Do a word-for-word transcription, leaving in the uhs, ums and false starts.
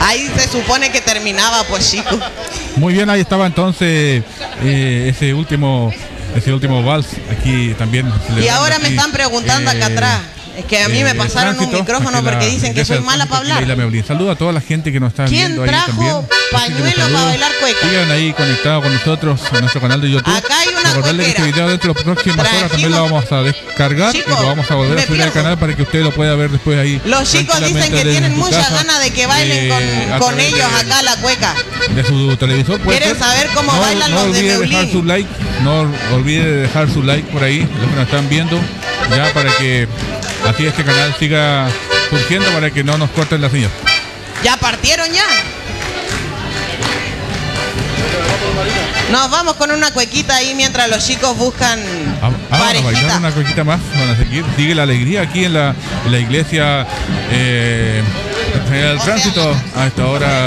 Ahí se supone que terminaba, pues, chicos. Muy bien, ahí estaba entonces eh, ese último ese último vals. Aquí también. Y ahora me están preguntando eh, acá atrás. Es que a mí eh, me pasaron tránsito, un micrófono porque la, dicen que soy mala para hablar. Saludos a toda la gente que nos está viendo ahí también. ¿Quién trajo pañuelo para bailar cueca? Sigan ahí conectados con nosotros en nuestro canal de YouTube. Acá hay una Recordarle que este video dentro de las próximas Trajimos. horas también lo vamos a descargar. Chicos, y lo vamos a volver a subir al canal para que usted lo pueda ver después ahí. Los chicos dicen que tienen muchas ganas de que bailen eh, con, con ellos de, acá la cueca. De su televisor. Quieren ser. saber cómo no, bailan no los de Meulín. Dejar su like, no olvide dejar su like por ahí, los que nos están viendo, ya para que así este canal siga surgiendo, para que no nos corten las señas. ¿Ya partieron ya? Nos vamos con una cuequita ahí mientras los chicos buscan ah, ah, parejita. Una cuequita más, van a seguir. Sigue la alegría aquí en la, en la iglesia eh, el tránsito a esta hora.